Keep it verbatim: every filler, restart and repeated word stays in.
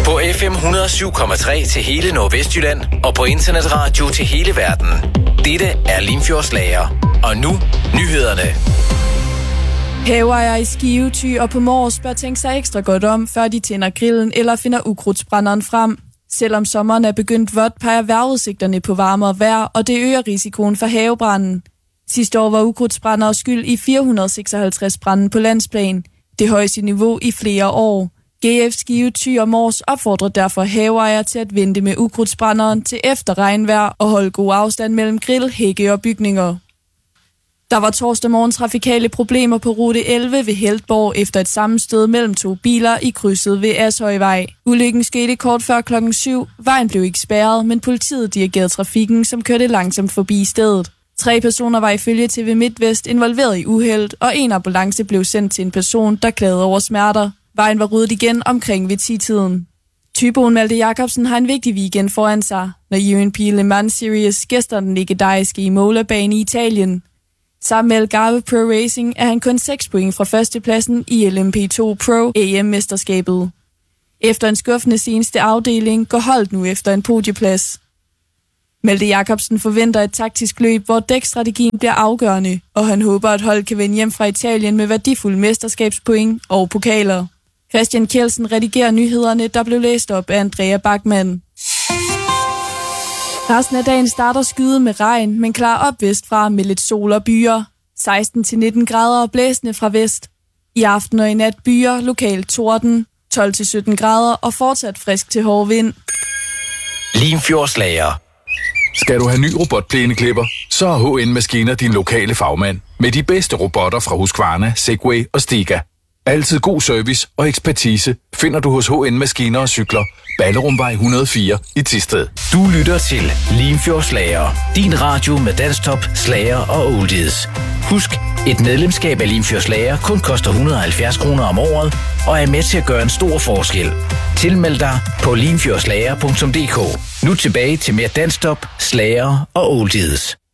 På F M et hundrede og syv komma tre til hele Nordvestjylland og på internetradio til hele verden. Dette er Limfjordslager. Og nu, nyhederne. Haveejere i Skive, Thy og på Mors bør tænke sig ekstra godt om, før de tænder grillen eller finder ukrudtsbrænderen frem. Selvom sommeren er begyndt vådt, peger vejrudsigterne på varmere vejr, og det øger risikoen for havebranden. Sidste år var ukrudtsbrændere skyld i fire hundrede seksoghalvtreds brande på landsplan. Det højeste niveau i flere år. G F Skive, Thy og Mors opfordrer derfor haveejere til at vente med ukrudtsbrænderen til efter regnvejr og holde god afstand mellem grill, hække og bygninger. Der var torsdag morgen trafikale problemer på rute elleve ved Heltborg efter et sammenstød mellem to biler i krydset ved Ashøjvej. Ulykken skete kort før klokken syv. Vejen blev ikke spærret, men politiet dirigerede trafikken, som kørte langsomt forbi stedet. Tre personer var ifølge T V MidtVest involveret i uheld, og en ambulance blev sendt til en person, der klagede over smerter. Vejen var ryddet igen omkring ved ti-tiden. Thyboen Malte Jacobsen har en vigtig weekend foran sig, når U N P Le Mans Series gæster den legendariske Imola-bane i Italien. Sammen med Algarve Pro Racing er han kun seks point fra førstepladsen i L M P to Pro A M-mesterskabet. Efter en skuffende seneste afdeling går holdet nu efter en podieplads. Malte Jacobsen forventer et taktisk løb, hvor dækstrategien bliver afgørende, og han håber, at holdet kan vende hjem fra Italien med værdifulde mesterskabspoint og pokaler. Christian Kjeldsen redigerer nyhederne, der blev læst op af Andrea Bachmann. Resten af dagen starter skyet med regn, men klar op vestfra med lidt sol og byer. seksten til nitten grader og blæsende fra vest. I aften og i nat byer, lokalt torden. tolv til sytten grader og fortsat frisk til hård vind. Limfjordslager. Skal du have ny robotplæneklipper, så er H N Maskiner din lokale fagmand. Med de bedste robotter fra Husqvarna, Segway og Stiga. Altid god service og ekspertise finder du hos H N Maskiner og Cykler. Ballerumvej et hundrede og fire i Thisted. Du lytter til Limfjordslager. Din radio med dansktop, slager og oldies. Husk, et medlemskab af Limfjordslager kun koster et hundrede og halvfjerds kroner om året og er med til at gøre en stor forskel. Tilmeld dig på limfjordslager punktum d k. Nu tilbage til mere dansktop, slager og oldies.